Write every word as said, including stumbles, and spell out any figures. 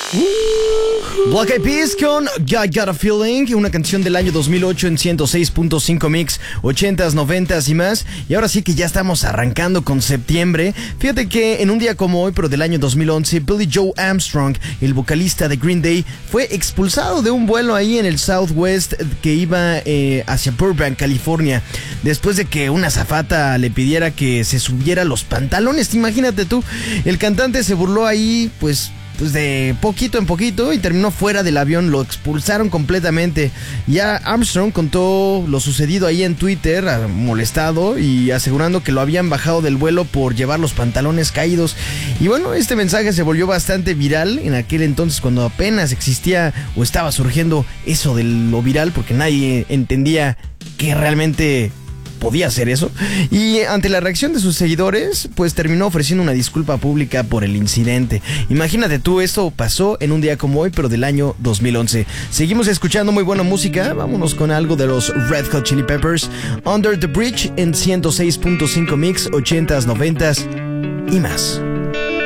Black Eyed Peas con I Got a Feeling, una canción del año dos mil ocho en ciento seis punto cinco Mix, ochentas, noventas y más. Y ahora sí que ya estamos arrancando con septiembre. Fíjate que en un día como hoy, pero del año dos mil once, Billy Joe Armstrong, el vocalista de Green Day, fue expulsado de un vuelo ahí en el Southwest que iba eh, hacia Burbank, California, después de que una azafata le pidiera que se subiera los pantalones. Imagínate tú, el cantante se burló ahí, pues... Pues de poquito en poquito y terminó fuera del avión, lo expulsaron completamente. Ya Armstrong contó lo sucedido ahí en Twitter, molestado y asegurando que lo habían bajado del vuelo por llevar los pantalones caídos. Y bueno, este mensaje se volvió bastante viral en aquel entonces, cuando apenas existía o estaba surgiendo eso de lo viral, porque nadie entendía que realmente podía hacer eso. Y ante la reacción de sus seguidores, pues terminó ofreciendo una disculpa pública por el incidente. Imagínate tú, esto pasó en un día como hoy, pero del año dos mil once. Seguimos escuchando muy buena música. Vámonos con algo de los Red Hot Chili Peppers, Under the Bridge en ciento seis punto cinco Mix, ochentas, noventas y más.